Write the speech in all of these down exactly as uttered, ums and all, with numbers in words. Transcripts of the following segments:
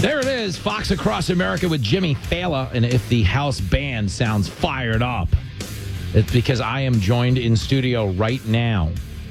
There it is, Fox Across America with Jimmy Fallon. And if the house band sounds fired up, it's because I am joined in studio right now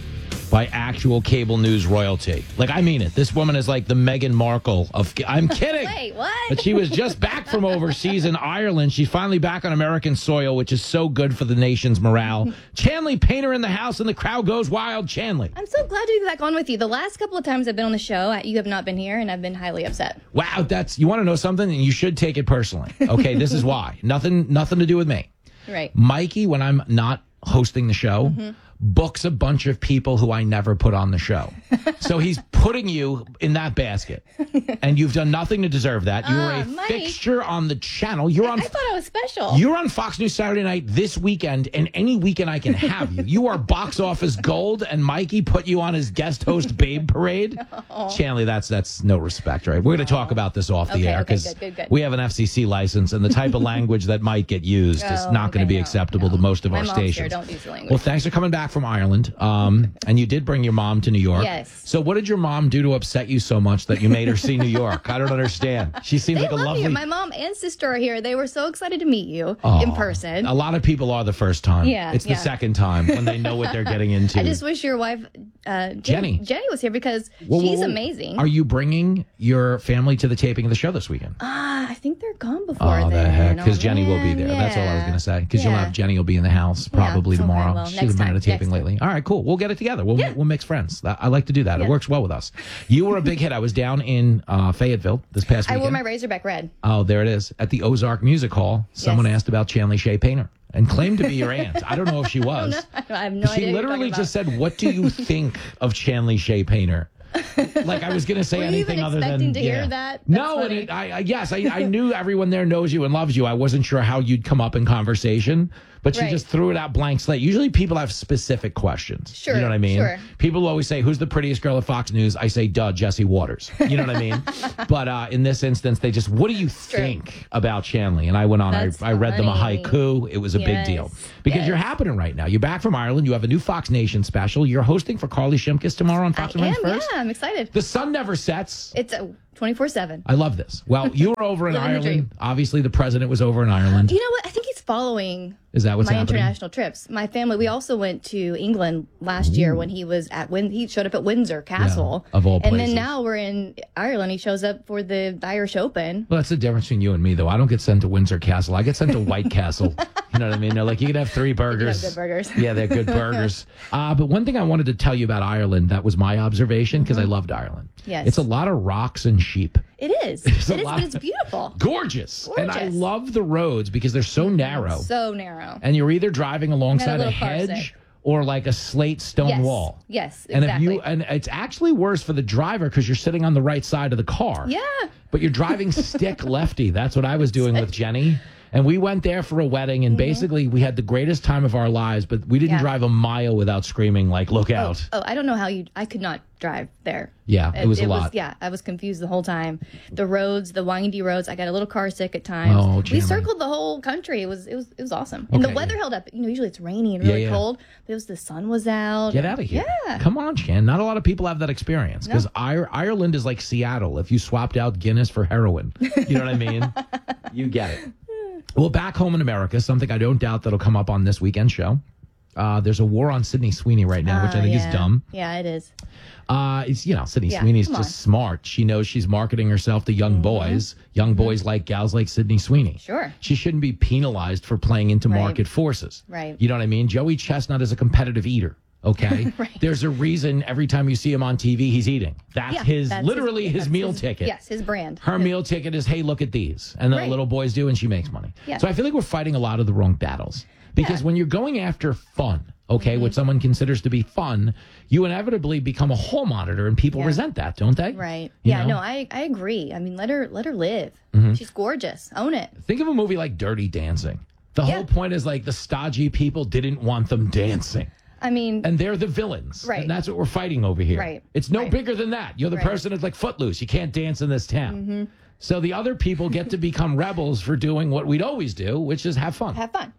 by actual cable news royalty. Like, I mean it. This woman is like the Meghan Markle of... I'm kidding. Wait, what? But she was just back from overseas in Ireland. She's finally back on American soil, which is so good for the nation's morale. Chanley Painter in the house, and the crowd goes wild. Chanley. I'm so glad to be back on with you. The last couple of times I've been on the show, you have not been here, and I've been highly upset. Wow, that's... You want to know something? And you should take it personally. Okay, this is why. Nothing, nothing to do with me. Right. Mikey, when I'm not hosting the show... Mm-hmm. books a bunch of people who I never put on the show. So he's putting you in that basket. And you've done nothing to deserve that. You Uh, were a Mike. fixture on the channel. You're on I thought I was special. You're on Fox News Saturday night this weekend, and any weekend I can have you. You are box office gold, and Mikey put you on his guest host Babe Parade. Oh. Chanley, that's that's no respect, right? We're going to talk about this off the Okay, air okay, because good, good, good. we have an F C C license, and the type of language that might get used is Oh, not going to okay, be no, acceptable no. to most of My our mom's here. stations. Don't use the language. Well, thanks for coming back from Ireland. Um, and you did bring your mom to New York. Yes. So what did your mom do to upset you so much that you made her see New York? I don't understand. She seems They like a love lovely... you. My mom and sister are here. They were so excited to meet you Oh, in person. A lot of people are the first time. Yeah, It's the yeah. second time when they know what they're getting into. I just wish your wife, uh, Jenny, Jenny. Jenny was here because Whoa, whoa, she's whoa. amazing. Are you bringing your family to the taping of the show this weekend? Ah, I think they're gone before Oh, the then. heck. Because Oh, Jenny will be man, there. That's all I was yeah. going to say. Because you'll Yeah. have Jenny will be in the house probably okay, tomorrow. well, She's next been at a time, taping next lately. All right, cool. We'll get it together. We'll, Yeah. we'll mix friends. I I like to do that. It Yeah. works well with us. You were a big hit. I was down in uh, Fayetteville this past I weekend. wore my Razorback red. Oh, there it is. At the Ozark Music Hall, someone Yes. asked about Chanley Shea Painter and claimed to be your aunt. I don't know if she was. I have no idea. She what you're literally talking just said, "What do you think of Chanley Shea Painter?" Like I was going to say Were you anything even other expecting than to hear yeah. that? That's No, and funny. it, I, I yes, I, I knew everyone there knows you and loves you. I wasn't sure how you'd come up in conversation, but she Right. just threw it out blank slate. Usually, people have specific questions. Sure, you know what I mean. sure. People always say, "Who's the prettiest girl at Fox News?" I say, "Duh, Jesse Waters." You know what I mean? But uh, in this instance, they just, "What do you think about Chanley?" And I went on. I, That's I read them a funny. haiku. It was a big Yes, deal because yes. you're happening right now. You're back from Ireland. You have a new Fox Nation special. You're hosting for Carly Shimkus tomorrow on I Fox am, America First. yeah, I'm excited. The sun never sets. It's a twenty-four seven. I love this. Well, you were over in Living the Ireland. dream. Obviously, the president was over in Ireland. You know what? I think he's following Is that what's my happening? international trips. My family, we also went to England last year when he was at Win. He showed up at Windsor Castle, of all And places. then now we're in Ireland. He shows up for the Irish Open. Well, that's the difference between you and me, though. I don't get sent to Windsor Castle. I get sent to White Castle. You know what I mean? They're like, you can have three burgers. good burgers. Yeah, they're good burgers. Uh, but one thing I wanted to tell you about Ireland, that was my observation, because I loved Ireland. Yes. It's a lot of rocks and sheep. It is. It's a It is, lot but it's of- beautiful. Gorgeous. And I Gorgeous. love the roads because they're so narrow. So narrow. And you're either driving alongside a little car hedge sick. or like a slate stone yes. wall. Yes, And exactly. if you and it's actually worse for the driver because you're sitting on the right side of the car. yeah. But you're driving stick lefty. That's what I was doing with Jenny. And we went there for a wedding, and basically we had the greatest time of our lives, but we didn't Yeah. drive a mile without screaming, like, look out. Oh, I don't know how you. I could not drive there. Yeah, it was a lot. yeah, I was confused the whole time. The roads, the windy roads. I got a little car sick at times. Oh, we Jeremy. circled the whole country. It was it was it was awesome. And the Okay. weather held up. You know, usually it's rainy and really Yeah, yeah. cold. But it was the sun was out. Get out of here. Yeah. Come on, Shan. Not a lot of people have that experience because Ireland is like Seattle if you swapped out Guinness for heroin. You know what I mean? You get it. Well, back home in America, something I don't doubt that'll come up on this weekend show. Uh, there's a war on Sydney Sweeney right now, which I Uh, think yeah. is dumb. Yeah, it is. Uh, it's, you know, Sydney Yeah, Sweeney's come just on. smart. She knows she's marketing herself to young boys. Young boys like gals like Sydney Sweeney. Sure. She shouldn't be penalized for playing into Right. market forces. Right. You know what I mean? Joey Chestnut is a competitive eater. Okay. Right. There's a reason every time you see him on T V, he's eating. That's Yeah, his, that's literally his, that's meal ticket. Yes, his brand. Her meal ticket is, hey, look at these. And then Right. the little boys do, and she makes money. Yeah. So I feel like we're fighting a lot of the wrong battles. Because Yeah. when you're going after fun, okay, Mm-hmm. what someone considers to be fun, you inevitably become a hall monitor, and people Yeah. resent that, don't they? Right. You Yeah. know? No, I I agree. I mean, let her let her live. Mm-hmm. She's gorgeous. Own it. Think of a movie like Dirty Dancing. The Yeah. whole point is like the stodgy people didn't want them dancing. I mean, And they're the villains. Right. And that's what we're fighting over here. Right. It's no Right. bigger than that. You're the Right. person that's like Footloose. You can't dance in this town. So the other people get to become rebels for doing what we'd always do, which is have fun. have fun. Yeah.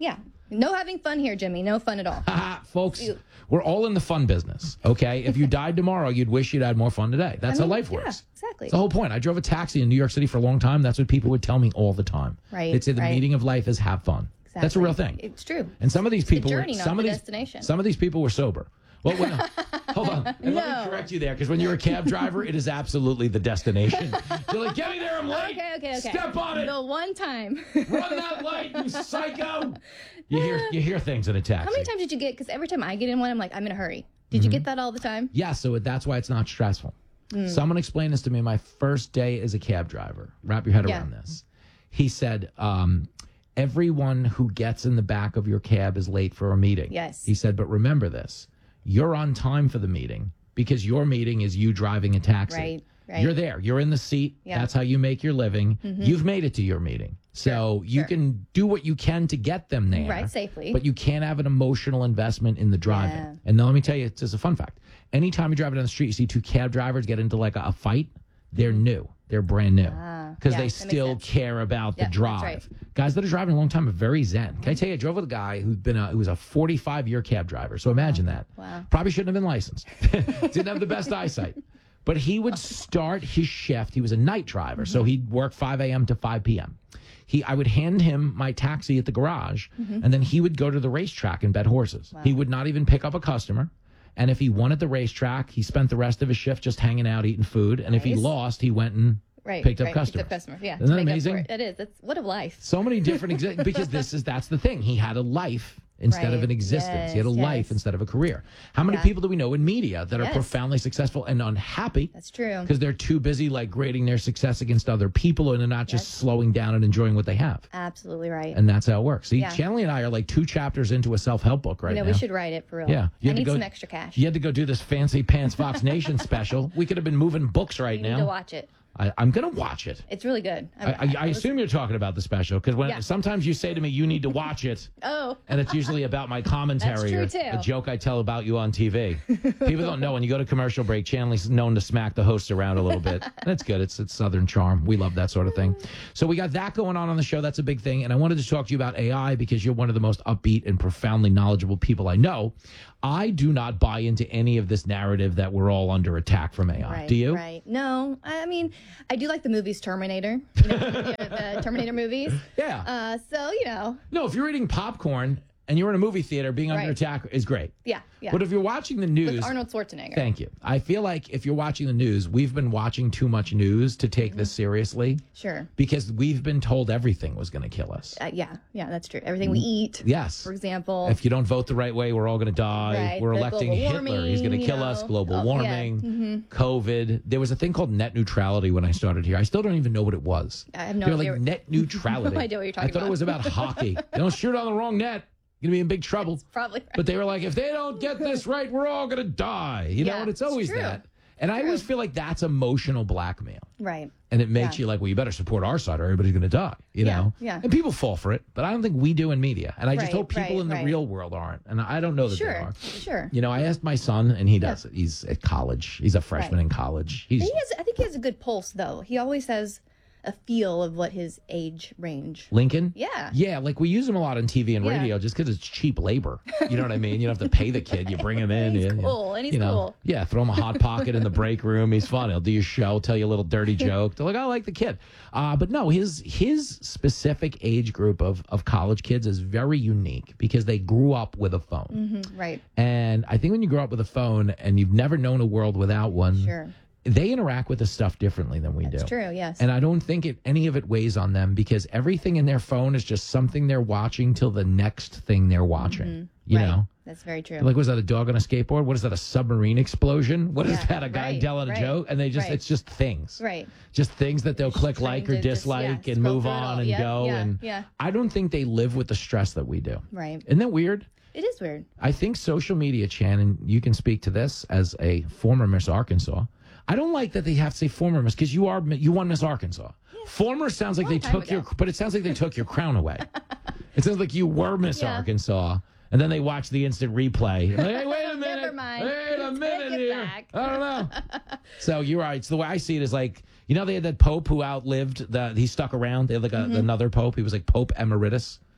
No having fun here, Jimmy. No fun at all. Ah, folks, we're all in the fun business, okay? If you died tomorrow, you'd wish you'd had more fun today. That's I mean, how life yeah, works. exactly. It's the whole point. I drove a taxi in New York City for a long time. That's what people would tell me all the time. Right, They'd say the right. meaning of life is have fun. Exactly. That's a real thing. It's true. And some of these It's the people journey, were not some the of these destination. some of these people were sober. Well, well no. Hold on. And let No. me correct you there, because when you're a cab driver, it is absolutely the destination. You're like, get me there, I'm late. Okay, okay, okay. Step on it. The one time. Run that light, you psycho. You hear you hear things in a taxi. How many times did you get? Because every time I get in one, I'm like, I'm in a hurry. Did you get that all the time? Yeah, so that's why it's not stressful. Mm. Someone explained this to me my first day as a cab driver. Wrap your head Yeah. around this. He said, um, everyone who gets in the back of your cab is late for a meeting. Yes. He said, but remember this. You're on time for the meeting because your meeting is you driving a taxi. Right, right. You're there. You're in the seat. Yeah. That's how you make your living. Mm-hmm. You've made it to your meeting. So you sure. can do what you can to get them there. Right, safely. But you can't have an emotional investment in the driving. Yeah. And now let me tell you, it's just a fun fact. Anytime you drive down the street, you see two cab drivers get into like a, a fight, they're new. They're brand new. Ah, Because yeah, they that makes still sense. care about Yeah, the that's drive. right. Guys that are driving a long time are very zen. Can I tell you, I drove with a guy who's been a, who was a forty-five year cab driver. So imagine that. Wow. Probably shouldn't have been licensed. Didn't have the best eyesight. But he would start his shift. He was a night driver. So he'd work five a.m. to five p.m. He, I would hand him my taxi at the garage, and then he would go to the racetrack and bet horses. He would not even pick up a customer. And if he won at the racetrack, he spent the rest of his shift just hanging out, eating food. And if he Nice. lost, he went and Right, picked up right, customers. Picked up customers. Yeah. Isn't to that make up amazing? for it. It is. That's what a life. So many different exa- because this is that's the thing. He had a life instead of Right. an existence. he had a Yes, life yes. instead of a career. How many Yeah. people do we know in media that are Yes. profoundly successful and unhappy That's true. because they're too busy like grading their success against other people and they're not just Yes. slowing down and enjoying what they have. Absolutely right. And that's how it works. See, Yeah. Chanley and I are like two chapters into a self-help book right you know, now. we should write it for real. Yeah, you I had to need go- some extra cash. You had to go do this fancy pants Fox Nation special. We could have been moving books right You need now. to watch it. I, I'm going to watch it. It's really good. I, I, I assume you're talking about the special because when Yeah. sometimes you say to me you need to watch it, Oh, and it's usually about my commentary That's true, or too. a joke I tell about you on T V. People don't know when you go to commercial break, Chanley's known to smack the hosts around a little bit. That's good. It's it's Southern charm. We love that sort of thing. So we got that going on on the show. That's a big thing. And I wanted to talk to you about A I because you're one of the most upbeat and profoundly knowledgeable people I know. I do not buy into any of this narrative that we're all under attack from A I. right. Do you? Right. No, I mean, I do like the movies Terminator. You know, the Terminator movies. Yeah. Uh, so you know, No, if you're eating popcorn and you're in a movie theater, being under Right. attack is great. yeah, yeah. But if you're watching the news, With Arnold Schwarzenegger. thank you. I feel like if you're watching the news, we've been watching too much news to take this seriously Sure. because we've been told everything was going to kill us. Uh, yeah, yeah, that's true. Everything we eat, Yes. for example. If you don't vote the right way, we're all going to die. Right. We're The electing global Hitler. He's going to warming, kill you us. know. Global Oh, yeah. warming, COVID. There was a thing called net neutrality when I started here. I still don't even know what it was. I have no They're idea. like net neutrality. No idea what you're talking I thought about. it was about hockey. Don't shoot on the wrong net. You're going to be in big trouble. Probably right. But they were like, if they don't get this right, we're all going to die. You know, Yeah, and it's it's always true. that. And I always feel like that's emotional blackmail. right. And it makes Yeah. you like, well, you better support our side or everybody's going to die, you Yeah, know? yeah. And people fall for it, but I don't think we do in media. And I just Right, hope people right, in the right. real world aren't. And I don't know that they Sure. are. Sure. You know, I asked my son, and he does it. He's at college. He's a freshman Right. in college. He's He has, I think he has a good pulse, though. He always has a feel of what his age range. Lincoln. Yeah. Yeah, like we use him a lot on T V and Yeah. radio just because it's cheap labor. You know what I mean? You don't have to pay the kid. You bring him in. He's you, you- cool, and he's you know, cool. Yeah, throw him a hot pocket in the break room. He's fun. He'll do your show, tell you a little dirty joke. They're like, I like the kid. Uh, but no, his his specific age group of, of college kids is very unique because they grew up with a phone. Mhm, right. And I think when you grow up with a phone and you've never known a world without one, Sure. they interact with the stuff differently than we It's do. true. Yes. And I don't think it, any of it weighs on them because everything in their phone is just something they're watching till the next thing they're watching. You right. know? That's very true. Like, was that a dog on a skateboard? What is that, a submarine explosion? What is Yeah, that, a guy right, telling a right, joke? And they just, right. it's just things. right. Just things that they'll click trying like or to just, dislike yeah, and scroll move through it on all. and Yeah, go. yeah, and yeah. I don't think they live with the stress that we do. Right. Isn't that weird? It is weird. I think social media, Shannon, you can speak to this as a former Miss Arkansas. I don't like that they have to say former Miss because you are you won Miss Arkansas. Former sounds like Long they time took ago. your, but it sounds like they took your crown away. It sounds like you were Miss Yeah. Arkansas, and then they watch the instant replay. Like, hey, wait a minute, Never mind. wait a Take minute it here. back. I don't know. So you're right. So the way I see it is like, you know, they had that Pope who outlived the. He stuck around. They had like a, Mm-hmm. another Pope. He was like Pope Emeritus.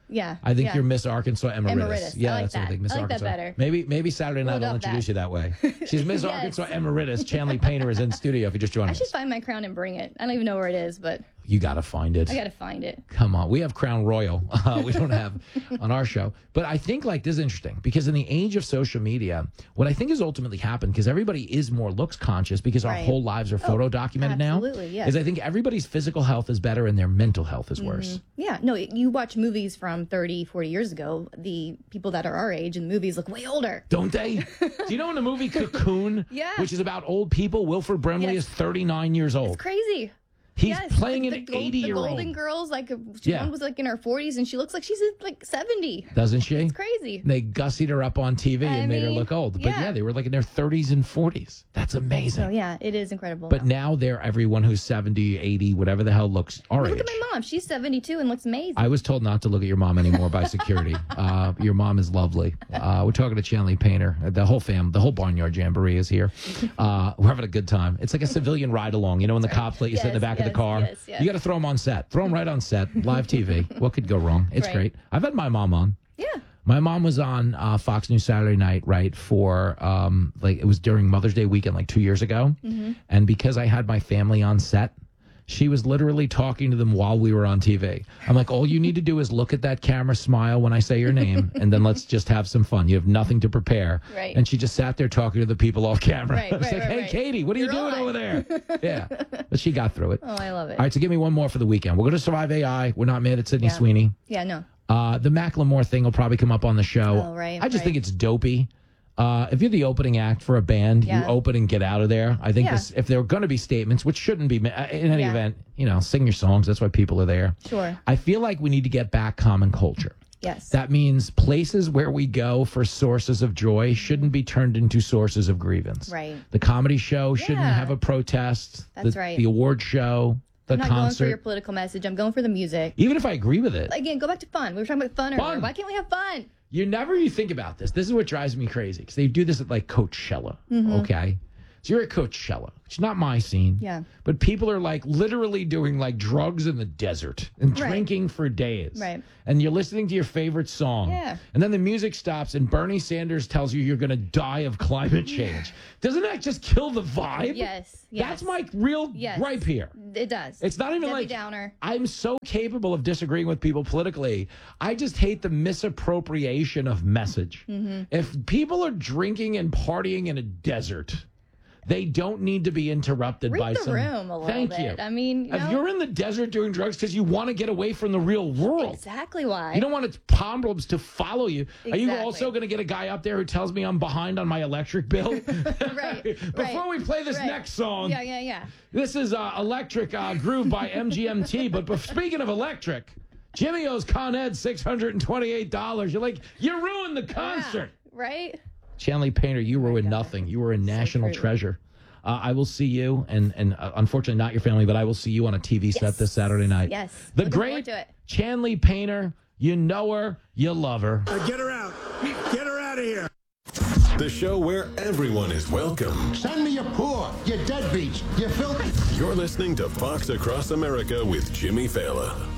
Yeah. I think yeah. you're Miss Arkansas Emeritus. Emeritus. Yeah, I like that's what I that. think. Miss I like that Arkansas. better. Maybe maybe Saturday night Hold I'll up introduce that. you that way. She's Miss Yes. Arkansas Emeritus. Chanley Painter is in studio if you just joined I us. should find my crown and bring it. I don't even know where it is, but You got to find it. I got to find it. Come on. We have Crown Royal. Uh, we don't have on our show. But I think like this is interesting because in the age of social media, what I think has ultimately happened, because everybody is more looks conscious because our Right. whole lives are photo documented now, absolutely, yes. is I think everybody's physical health is better and their mental health is worse. Yeah, no, you watch movies from thirty, forty years ago, the people that are our age in the movies look way older. Don't they? Do you know in the movie Cocoon, Yeah. which is about old people, Wilford Brimley Yes. is thirty-nine years old. Crazy. He's Yes, playing like an the gold- eighty-year-old. The Golden Girls, like one Yeah. was like in her forties, and she looks like she's like seventy. Doesn't she? It's crazy. They gussied her up on T V I and made her mean, look old. But yeah. yeah, they were like in their thirties and forties. That's amazing. So yeah, it is incredible. But now they're everyone who's seventy, eighty, whatever the hell looks our look age. at my mom; she's seventy-two and looks amazing. I was told not to look at your mom anymore by security. Uh, your mom is lovely. Uh, we're talking to Chanley Painter. The whole fam, the whole Barnyard Jamboree is here. Uh, we're having a good time. It's like a civilian ride along. You know, when the cops let you sit in the Yes, back of the yes, car. yes, yes. You got to throw them on set. Throw them right on set. Live T V. What could go wrong? It's Right. great. I've had my mom on. yeah. My mom was on uh, Fox News Saturday night, right, for, um, like, it was during Mother's Day weekend, like two years ago. Mm-hmm. And because I had my family on set, she was literally talking to them while we were on T V. I'm like, all you need to do is look at that camera, smile when I say your name, and then let's just have some fun. You have nothing to prepare. Right. And she just sat there talking to the people off camera. Right, I was right, like, right, hey, right. Katie, what are You're you doing on. over there? Yeah. But she got through it. Oh, I love it. All right, so give me one more for the weekend. We're going to survive A I. We're not mad at Sydney Yeah. Sweeney. Yeah, no. Uh, the Macklemore thing will probably come up on the show. Oh, right, I just right. think it's dopey. Uh, if you're the opening act for a band, Yeah. you open and get out of there. I think Yeah. this, if there are going to be statements, which shouldn't be, ma- in any Yeah. event, you know, sing your songs. That's why people are there. Sure. I feel like we need to get back common culture. Yes. That means places where we go for sources of joy shouldn't be turned into sources of grievance. Right. The comedy show shouldn't Yeah. have a protest. That's the, right. The award show, the I'm not going concert. for your political message. I'm going for the music. Even if I agree with it. Again, go back to fun. We were talking about fun earlier. Fun. Why can't we have fun? You never you think about this. This is what drives me crazy because they do this at like Coachella. Okay. So you're at Coachella. It's not my scene. Yeah. But people are like literally doing like drugs in the desert and Right. drinking for days. Right. And you're listening to your favorite song. Yeah. And then the music stops and Bernie Sanders tells you you're going to die of climate change. Doesn't that just kill the vibe? Yes. yes. That's my real Yes. gripe here. It does. It's not even Debbie like Downer. I'm so capable of disagreeing with people politically. I just hate the misappropriation of message. Mm-hmm. If people are drinking and partying in a desert, they don't need to be interrupted Read by the some. room a little Thank bit. you. I mean, you if know, you're in the desert doing drugs because you want to get away from the real world. exactly why. You don't want its problems to follow you. Are you Exactly. also going to get a guy up there who tells me I'm behind on my electric bill? Right, Before right, we play this right. next song, Yeah, yeah, yeah. this is uh, Electric uh, Groove by M G M T. But, but speaking of electric, Jimmy owes Con Ed six hundred twenty-eight dollars. You're like, you ruined the concert. Yeah, right? Chanley Painter, you ruined God. nothing. You were a national true. treasure. Uh, I will see you, and and uh, unfortunately not your family, but I will see you on a T V set Yes. this Saturday night. Yes. The Looking forward great to it. Chanley Painter. You know her. You love her. Uh, get her out. Get her out of here. The show where everyone is welcome. Send me your poor, your deadbeats, your filthy. You're listening to Fox Across America with Jimmy Fallon.